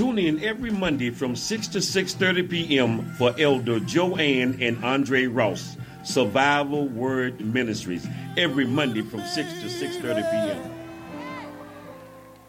Tune in every Monday from 6 to 6:30 p.m. for Elder Joanne and Andre Ross, Survival Word Ministries, every Monday from 6 to 6:30 p.m.